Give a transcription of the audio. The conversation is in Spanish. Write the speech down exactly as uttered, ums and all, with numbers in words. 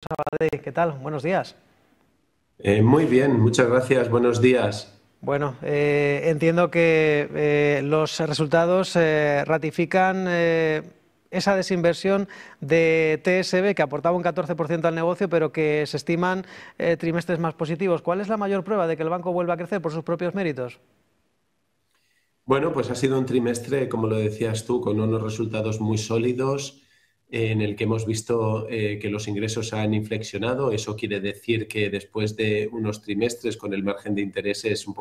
Sabadell, ¿qué tal? Buenos días. Eh, muy bien, muchas gracias. Buenos días. Bueno, eh, entiendo que eh, los resultados eh, ratifican eh, esa desinversión de T S B que aportaba un catorce por ciento al negocio, pero que se estiman eh, trimestres más positivos. ¿Cuál es la mayor prueba de que el banco vuelva a crecer por sus propios méritos? Bueno, pues ha sido un trimestre, como lo decías tú, con unos resultados muy sólidos, eh, en el que hemos visto eh, que los ingresos han inflexionado. Eso quiere decir que después de unos trimestres con el margen de intereses un